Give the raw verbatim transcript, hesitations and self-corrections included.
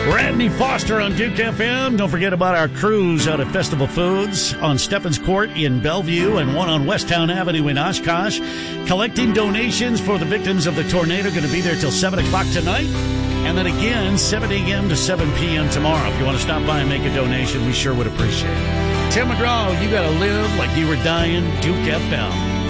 Randy Foster on Duke F M. Don't forget about our cruise out at Festival Foods on Stephens Court in Bellevue and one on Westtown Avenue in Oshkosh. Collecting donations for the victims of the tornado. Going to be there till seven o'clock tonight. And then again, seven a.m. to seven p.m. tomorrow. If you want to stop by and make a donation, we sure would appreciate it. Tim McGraw, you got to live like you were dying. Duke F M.